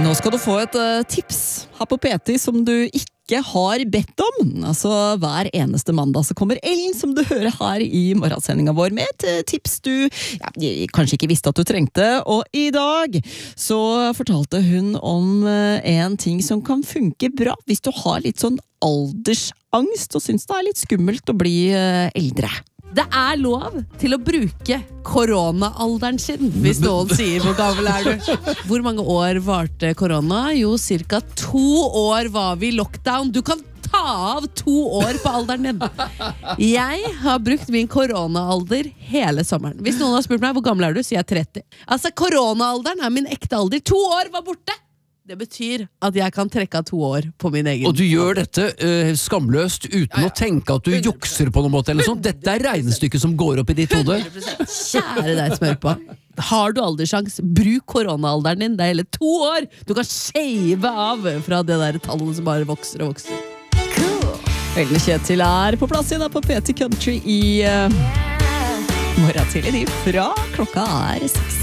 Nå skal du få et tips her på PT som du ikke har bedt om. Altså, hver eneste mandag så kommer Ellen, som du hører her i morgensendingen vår, med et tips du kanskje ikke visste at du trengte. Og i dag så fortalte hun om en ting som kan funke bra hvis du har litt sånn aldersangst og synes det er litt skummelt å bli eldre. Det er lov til å bruke koronaalderen sin, hvis noen sier hvor gammel er du. Hvor mange år varte korona? Jo, cirka 2 år var vi i lockdown. Du kan ta av 2 år på alderen din. Jeg har brukt min koronaalder hele sommeren. Hvis noen har spurt meg hvor gammel er du, sier jeg 30. Altså, koronaalderen er min ekte alder. 2 år var borte! Det betyr at jeg kan trekke av 2 år på min egen. Og du gjør dette skamløst uten å tenke at du jukser på noen måte eller sånt. Dette er regnestykket som går opp i ditt hode. 100%. Kjære deg, smør på. Har du alderssjans, bruk koronaalderen din. Det er hele 2 år. Du kan shave av fra det der tallet som bare vokser og vokser. Ellen Kjetil er på plass igjen på PT Country i morgen tidlig fra klokka er 6.